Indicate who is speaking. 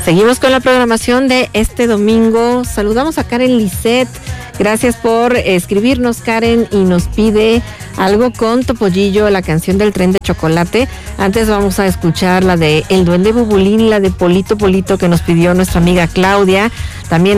Speaker 1: Seguimos con la programación de este domingo. Saludamos a Karen Lisset. Gracias por escribirnos, Karen, y nos pide algo con Topollillo, la canción del Tren de Chocolate. Antes vamos a escuchar la de El Duende Bubulín, la de Polito Polito, que nos pidió nuestra amiga Claudia. También